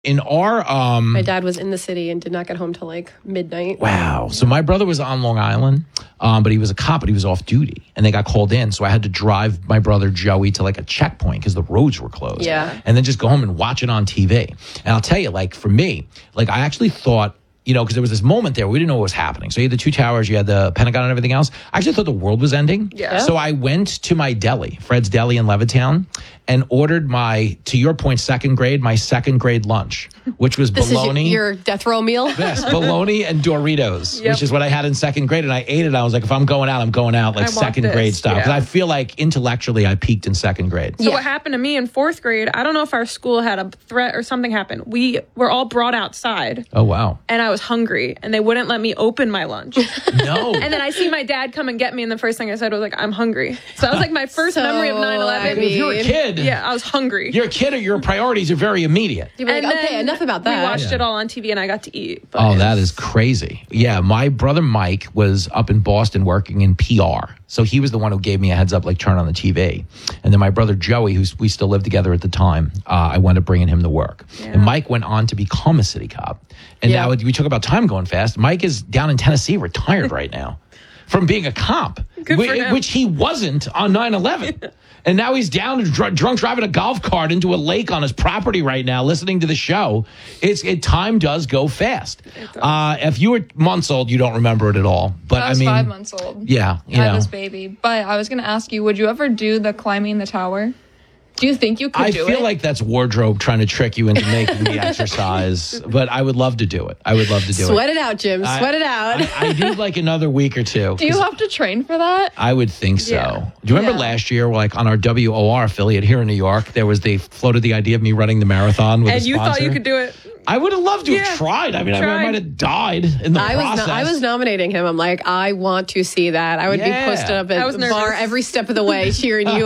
In our my dad was in the city and did not get home till like midnight. Wow. So my brother was on Long Island, but he was a cop, but he was off duty, and they got called in. So I had to drive my brother Joey to like a checkpoint because the roads were closed. Yeah. And then just go home and watch it on TV. And I'll tell you, like for me, like I actually thought, you know, because there was this moment there, we didn't know what was happening. So you had the two towers, you had the Pentagon and everything else. I actually thought the world was ending. Yeah. So I went to my deli, Fred's Deli in Levittown, and ordered my, to your point, my second grade lunch, which was This bologna. is your death row meal? Yes, bologna and Doritos, which is what I had in second grade. And I ate it. I was like, if I'm going out, I'm going out like second grade style. Because I feel like intellectually I peaked in second grade. So what happened to me in fourth grade, I don't know if our school had a threat or something happened. We were all brought outside. Oh, wow. And I was hungry and they wouldn't let me open my lunch. No. And then I see my dad come and get me. And the first thing I said was like, I'm hungry. So that was like my first memory of 9/11. If you're a kid. Yeah, I was hungry. You're a kid or your priorities are very immediate. You'd be like, And okay, then enough about that. We watched it all on TV and I got to eat. But Oh, that is crazy. Yeah, my brother Mike was up in Boston working in PR. So he was the one who gave me a heads up, like turn on the TV. And then my brother Joey, we still lived together at the time, I wound up bringing him to work. Yeah. And Mike went on to become a city cop. And now we talk about time going fast. Mike is down in Tennessee, retired right now from being a cop, which he wasn't on 9/11. And now he's down drunk driving a golf cart into a lake on his property right now, listening to the show. Time does go fast. If you were months old, you don't remember it at all. But I was 5 months old. Yeah, I had this baby. But I was going to ask you, would you ever do the climbing the tower? Do you think you could do it? I feel like that's wardrobe trying to trick you into making me exercise, but I would love to do it. I would love to do it. Sweat it out, Jim. Sweat it out. I do like another week or two. Do you have to train for that? I would think so. Yeah. Do you remember last year, like on our WOR affiliate here in New York, they floated the idea of me running the marathon with a sponsor? And you thought you could do it? I would have loved to have tried. I mean, I might have died in the process. I was nominating him. I'm like, I want to see that. I would be posted up at the bar every step of the way cheering you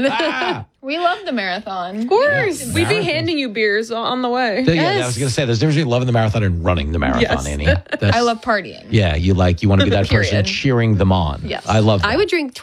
on. We love the marathon. Of course. Yeah. We'd be handing you beers on the way. Yeah, I was going to say, there's a difference between loving the marathon and running the marathon, Annie. I love partying. Yeah, you want to be that person cheering them on. Yes. I love that. I would drink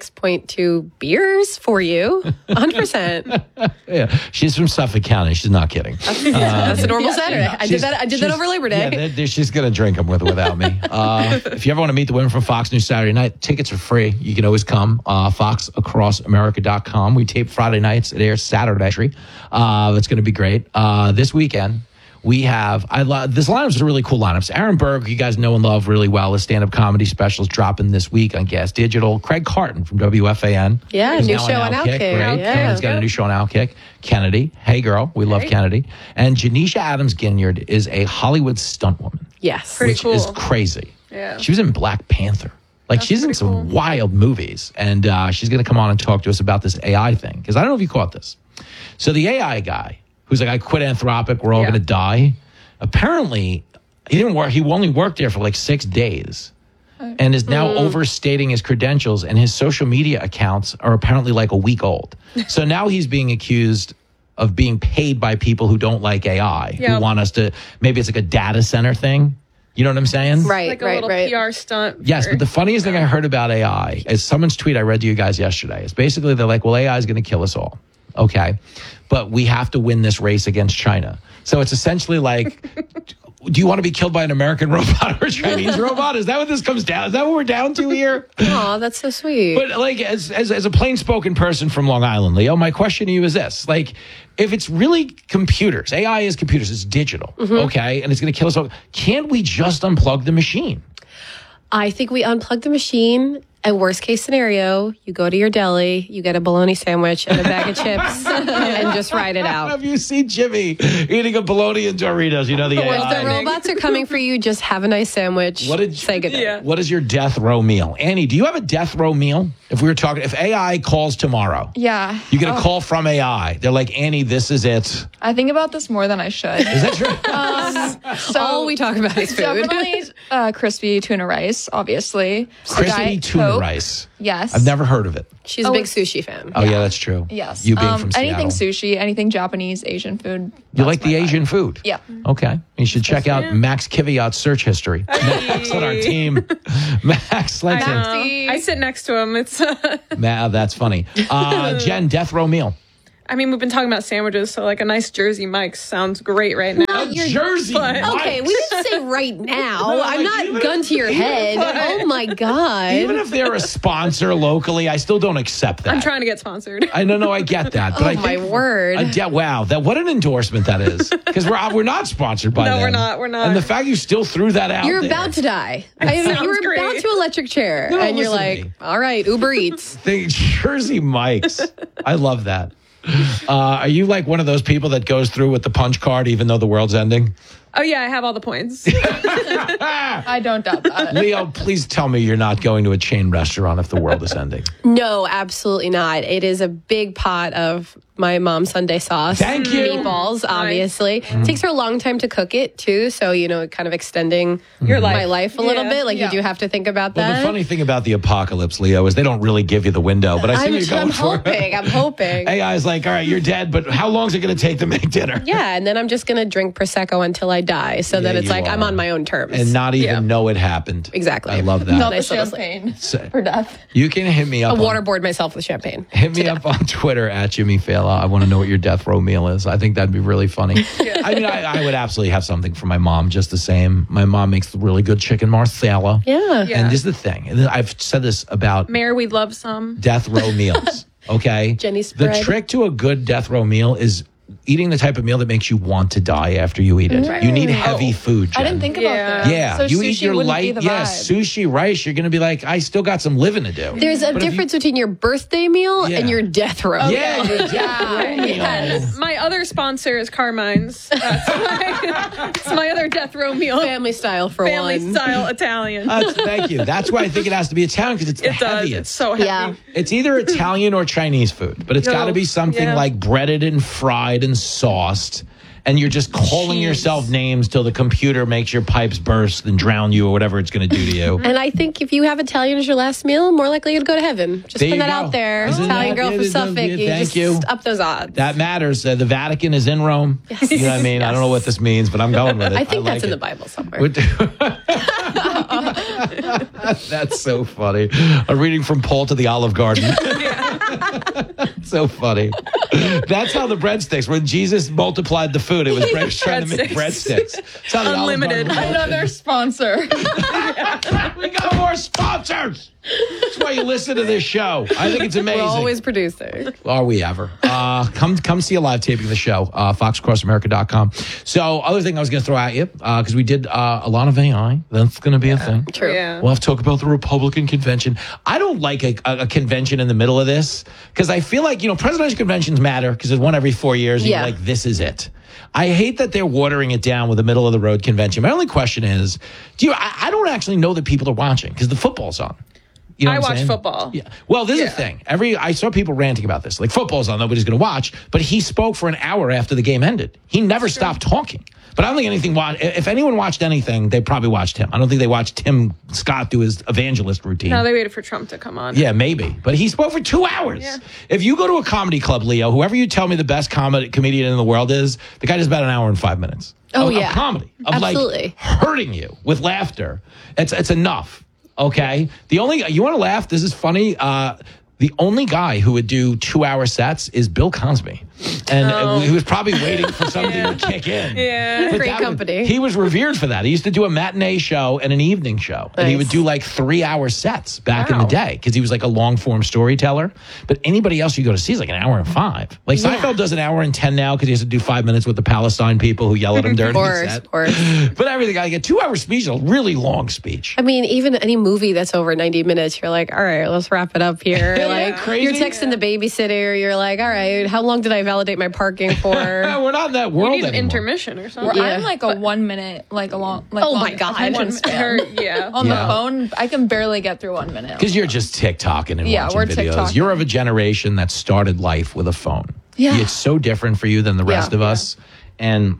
26.2 beers for you. 100%. Yeah, she's from Suffolk County. She's not kidding. That's a normal Saturday. I did that over Labor Day. Yeah, she's going to drink them without me. If you ever want to meet the women from Fox News Saturday night, tickets are free. You can always come. FoxAcrossAmerica.com. We tape Friday nights. It airs Saturday. It's going to be great. This weekend, we have, this lineup's a really cool lineup. So Aaron Berg, you guys know and love really well. His stand-up comedy specials dropping this week on Gas Digital. Craig Carton from WFAN. Yeah, new show on Outkick. Right? He's got a new show on Outkick. Kennedy. Hey, girl. We love Kennedy. And Janisha Adams-Ginyard is a Hollywood stunt woman. Yes. Which is crazy. Yeah. She was in Black Panther. She's in some wild movies, and she's going to come on and talk to us about this AI thing, because I don't know if you caught this. So the AI guy, who's like, I quit Anthropic, we're all going to die. Apparently, he didn't work. He only worked there for like 6 days, and is now overstating his credentials, and his social media accounts are apparently like a week old. So now he's being accused of being paid by people who don't like AI, who want us to, maybe it's like a data center thing. You know what I'm saying? Right, like a little PR stunt. Yes, but the funniest thing I heard about AI is someone's tweet I read to you guys yesterday. It's basically they're like, well, AI is going to kill us all. Okay, but we have to win this race against China. So it's essentially like, do you want to be killed by an American robot or a Chinese robot? Is that what this comes down? Is that what we're down to here? Oh, that's so sweet. But like, as a plain-spoken person from Long Island, Leo, my question to you is this: like, if it's really computers, AI is computers, it's digital, okay, and it's going to kill us all, can't we just unplug the machine? I think we unplug the machine. And worst case scenario, you go to your deli, you get a bologna sandwich and a bag of chips, and just ride it out. Have you seen Jimmy eating a bologna and Doritos? You know the AI. If the robots are coming for you, just have a nice sandwich. Say good day. What is your death row meal? Annie, do you have a death row meal? If AI calls tomorrow, yeah, you get a call from AI. They're like, Annie, this is it. I think about this more than I should. Is that true? So all we talk about is food. Definitely crispy tuna rice, obviously. Crispy tuna rice. Yes. I've never heard of it. She's a big sushi fan. Oh, yeah, that's true. Yes. You being from Seattle. Anything sushi, anything Japanese, Asian food. You like the Asian food? Yeah. Okay. You should check out Max Kiviat's search history. Max on our team. Max, let's I sit next to him. It's that's funny. Jen, death row meal. I mean, we've been talking about sandwiches, so like a nice Jersey Mike's sounds great right now. A Jersey Mike's. Okay, we didn't say right now. No, I'm like, not even gun if- to your head. Oh my God. Even if they're a sponsor locally, I still don't accept that. I'm trying to get sponsored. I don't know. I get that, but Oh, I think, my word. Wow, what an endorsement that is. Because we're not sponsored by No, them. we're not, we're not. And the fact you still threw that out. You're there. about to die. You sounds were great. about to electric chair. No, and you're listen to like, me. all right, Uber Eats. The Jersey Mike's. I love that. Are you like one of those people that goes through with the punch card even though the world's ending? Oh yeah, I have all the points. I don't doubt that. Leo, please tell me you're not going to a chain restaurant if the world is ending. No, absolutely not. It is a big pot of my mom's Sunday sauce. Thank you. Meatballs, obviously. Takes her a long time to cook it, too. So, kind of extending Your my life a little Yeah. bit. Like, Yeah. you do have to think about Well, that. the funny thing about the apocalypse, Leo, is they don't really give you the window. But I see you're going I'm for hoping. I'm hoping. AI's like, all right, you're dead, but how long is it going to take to make dinner? Yeah, and then I'm just going to drink Prosecco until I die. So then Yeah, it's you like I'm are. on my own terms. And not even Yeah. know it happened. Exactly. I love that. Not the Nice little sleep. champagne So- for death. You can hit me I up. on- waterboard myself with champagne. Hit me up on Twitter at Jimmy Fallon. I want to know what your death row meal is. I think that'd be really funny. I mean, I would absolutely have something for my mom just the same. My mom makes really good chicken marsala. Yeah. Yeah. And this is the thing. And I've said this about Mayor, we'd love some. death row meals. Okay? Jenny's The spread. trick to a good death row meal is eating the type of meal that makes you want to die after you eat it. You need heavy food, Jen. I didn't think Yeah. about that. Yeah, So you sushi eat your wouldn't light, be the vibe. sushi, rice. You're going to be like, I still got some living to do. There's a But if you- difference between your birthday meal Yeah. and your death row. Yeah, your death Yeah, row meal. yes. My other sponsor is Carmine's. It's my other death row meal. Family style for Family one. style Italian. Thank you. That's why I think it has to be Italian because it's the It does. heaviest. It's so heavy. Yeah. It's either Italian or Chinese food, but it's No. got to be something Yeah. like breaded and fried and sauced. And you're just calling yourself names till the computer makes your pipes burst and drown you or whatever it's going to do to you. And I think if you have Italian as your last meal, more likely you'd go to heaven. Just There put you that go. out there. Isn't Italian that- girl yeah, from Suffolk. You thank just you. up those odds. That matters. The Vatican is in Rome. Yes. You know what I mean? I don't know what this means, but I'm going with it. I think like that's in it. the Bible somewhere. That's so funny. A reading from Paul to the Olive Garden. So funny. That's how the breadsticks. When Jesus multiplied the food, it was trying to make breadsticks. That's how the Olive Unlimited. Garden was. Another sponsor. We got more sponsors. That's why you listen to this show. I think it's amazing. We're always producing. Are we ever? Come see a live taping of the show, foxcrossamerica.com. So, other thing I was going to throw at you, because we did a lot of AI. That's going to be a thing. True. Yeah. We'll have to talk about the Republican convention. I don't like a convention in the middle of this because I feel like, presidential conventions matter because there's one every 4 years. And Yeah. You're like, this is it. I hate that they're watering it down with a middle of the road convention. My only question is, I don't actually know that people are watching because the football's on. You know I what I'm watch saying? football. Yeah. Well, this is Yeah. the thing. I saw people ranting about this. Like, football's on, nobody's going to watch. But he spoke for an hour after the game ended. He never stopped talking. But I don't think if anyone watched anything, they probably watched him. I don't think they watched Tim Scott do his evangelist routine. No, they waited for Trump to come on. Yeah, maybe. But he spoke for 2 hours. Yeah. If you go to a comedy club, Leo, whoever you tell me the best comedian in the world is, the guy does about an hour and 5 minutes. Oh, of yeah. comedy. Of Absolutely. like hurting you with laughter. It's enough. Okay? You want to laugh? This is funny. The only guy who would do 2-hour sets is Bill Cosby. And he was probably waiting for something to kick in. Yeah. But Great that was- company. he was revered for that. He used to do a matinee show and an evening show. And he Nice. would do like 3-hour sets back in the Wow. day because he was like a long form storyteller. But anybody else you go to see is like an hour and 5. Like Yeah. Seinfeld does an hour and 10 now because he has to do 5 minutes with the Palestine people who yell at him during Of the course, set. of course. But everything, I get 2-hour speech, is a really long speech. I mean, even any movie that's over 90 minutes, you're like, all right, let's wrap it up here. Yeah, Like, crazy. you're texting the babysitter. You're like, all right, how long did I validate my parking for? We're not in that You world need an anymore. intermission or something. Yeah. I'm like a 1 minute, like a long. Like Oh long my God. attention span. Yeah. On Yeah. the phone, I can barely get through 1 minute. Because you're just TikToking and Yeah, watching we're videos. TikToking. You're of a generation that started life with a phone. Yeah. It's so different for you than the rest Yeah. of us. And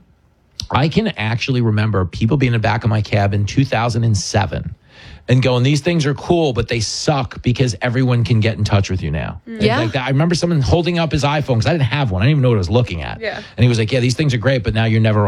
I can actually remember people being in the back of my cab in 2007 and going, these things are cool, but they suck because everyone can get in touch with you now. And Yeah. like that. I remember someone holding up his iPhone because I didn't have one. I didn't even know what I was looking at. Yeah. And he was like, yeah, these things are great, but now you're never off.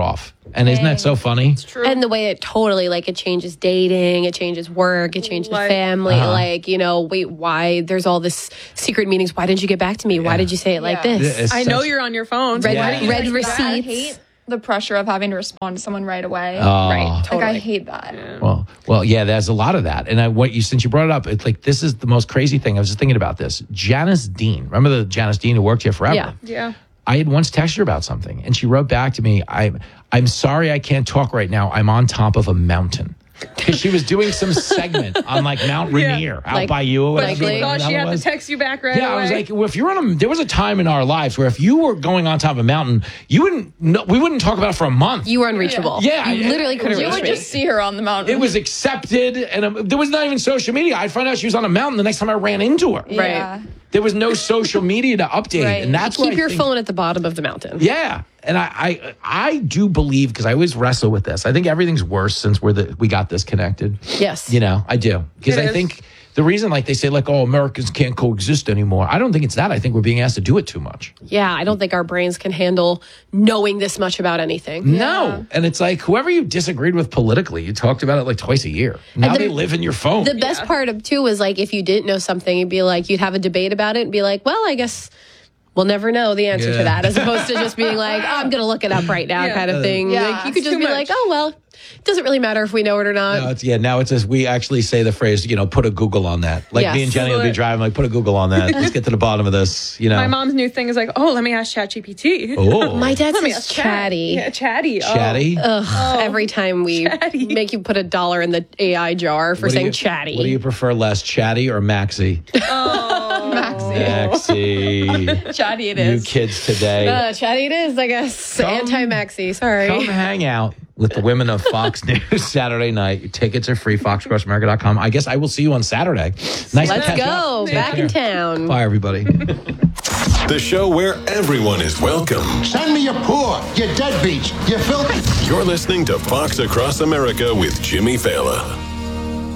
And isn't that so funny? True. And the way it totally, like, it changes dating, it changes work, it changes Like- family. Like, you know, wait, why? There's all this secret meetings. Why didn't you get back to me? Why did you say it like Yeah. this? It's I know such- you're on your phone. So Red, why didn't you red text me back? I receipts. hate the pressure of having to respond to someone right away. Oh. Right. Like, I Totally. hate that. Well, yeah, there's a lot of that. And since you brought it up, it's like, this is the most crazy thing. I was just thinking about this. Janice Dean, remember the Janice Dean who worked here forever? Yeah. Yeah. I had once texted her about something, and she wrote back to me, I'm sorry I can't talk right now. I'm on top of a mountain. Because she was doing some segment on like Mount Rainier out Like- by you or But whatever. she Likely. thought she that had to was. text you back right Yeah, away. I was like, well, if you're there was a time in our lives where if you were going on top of a mountain, we wouldn't talk about it for a month. You were unreachable. Yeah. You literally couldn't You reach would me. just see her on the mountain. It was accepted, and there was not even social media. I'd find out she was on a mountain the next time I ran into her. Yeah. There was no social media to update, Right. and that's what Keep I your think- phone at the bottom of the mountain. Yeah, and I do believe, because I always wrestle with this. I think everything's worse since we got disconnected. Yes. You know, I do, because It I is. think the reason, like they say, like, oh, Americans can't coexist anymore. I don't think it's that. I think we're being asked to do it too much. Yeah, I don't think our brains can handle knowing this much about anything. No, and it's like whoever you disagreed with politically, you talked about it like twice a year. Now the- they live in your phone. The best part of too was like if you didn't know something, you'd be like you'd have a debate about it and be like, well, I guess we'll never know the answer Yeah. to that, as opposed to just being like, oh, I'm gonna look it up right now, Yeah. kind of thing. Yeah, Like, you could it's just too be much. like, oh well, it doesn't really matter if we know it or not. Now it's as we actually say the phrase, put a Google on that. Like Yes. me and Jenny will be driving, like, put a Google on that. Let's get to the bottom of this. My mom's new thing is like, oh, let me ask ChatGPT. Oh, My dad Let me says ask Chat. chatty. Yeah, chatty. Oh. chatty. Every time we Chatty. make you put $1 in the AI jar for What do saying you- chatty. What do you prefer less, Chatty or Maxie? Maxie. Chatty it You is. kids today. Chatty it is, I guess. Anti-maxi, sorry. Come hang out with the women of Fox News Saturday night. Your tickets are free, foxcrossamerica.com. I guess I will see you on Saturday. Nice to Let's catch go. up. Take Back in care. town. Bye, everybody. The show where everyone is welcome. Send me your poor, your deadbeats, your filthy. You're listening to Fox Across America with Jimmy Fallon.